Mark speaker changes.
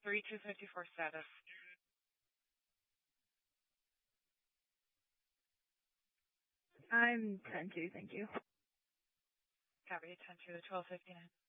Speaker 1: 3254 status.
Speaker 2: I'm 10-2, thank you.
Speaker 1: Copy 10 to 1259.